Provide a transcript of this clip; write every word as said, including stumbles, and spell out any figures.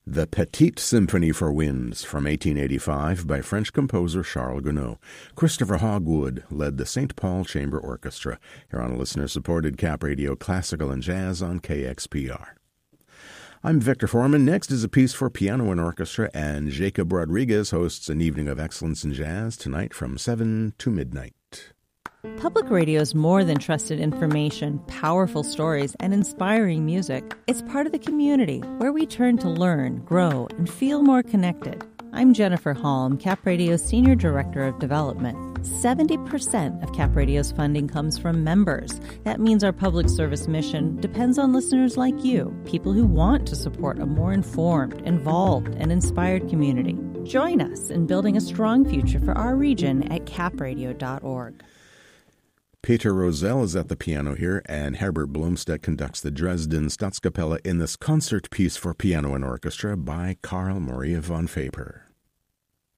The Petite Symphony for Winds from eighteen eighty-five by French composer Charles Gounod. Christopher Hogwood led the Saint Paul Chamber Orchestra here on a listener-supported Cap Radio Classical and Jazz on K X P R. I'm Victor Foreman. Next is a piece for piano and orchestra, and Jacob Rodriguez hosts an evening of excellence in jazz tonight from seven to midnight. Public radio is more than trusted information, powerful stories, and inspiring music. It's part of the community where we turn to learn, grow, and feel more connected. I'm Jennifer Halm, Cap Radio's Senior Director of Development. seventy percent of Cap Radio's funding comes from members. That means our public service mission depends on listeners like you, people who want to support a more informed, involved, and inspired community. Join us in building a strong future for our region at cap radio dot org. Peter Rosell is at the piano here, and Herbert Blomstedt conducts the Dresden Staatskapelle in this concert piece for piano and orchestra by Carl Maria von Faber.